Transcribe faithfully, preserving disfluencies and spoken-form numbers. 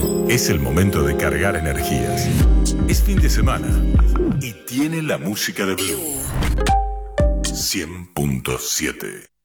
Es el momento de cargar energías. Es fin de semana y tiene la música de Blue. cien punto siete.